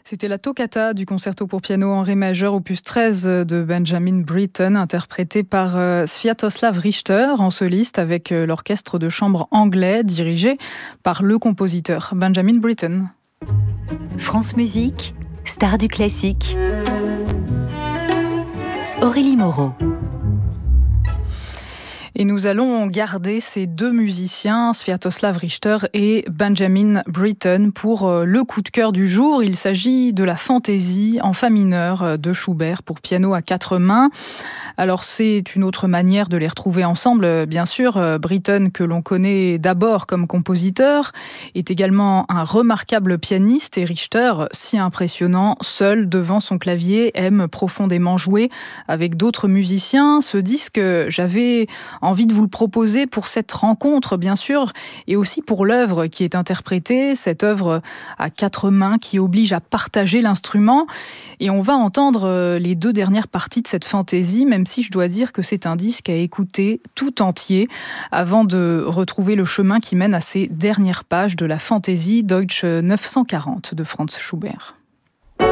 C'était la toccata du concerto pour piano en ré majeur opus 13 de Benjamin Britten, interprétée par Sviatoslav Richter en soliste avec l'orchestre de chambre anglais dirigé par le compositeur Benjamin Britten. France Musique, star du classique. Aurélie Moreau. Et nous allons garder ces deux musiciens, Sviatoslav Richter et Benjamin Britten, pour le coup de cœur du jour. Il s'agit de la fantaisie en fa mineur de Schubert pour piano à quatre mains. Alors c'est une autre manière de les retrouver ensemble, bien sûr. Britten, que l'on connaît d'abord comme compositeur, est également un remarquable pianiste, et Richter, si impressionnant, seul devant son clavier, aime profondément jouer avec d'autres musiciens. Ce disque, j'avais envie de vous le proposer pour cette rencontre, bien sûr, et aussi pour l'œuvre qui est interprétée, cette œuvre à quatre mains qui oblige à partager l'instrument. Et on va entendre les deux dernières parties de cette fantaisie, même si je dois dire que c'est un disque à écouter tout entier avant de retrouver le chemin qui mène à ces dernières pages de la fantaisie Deutsche 940 de Franz Schubert.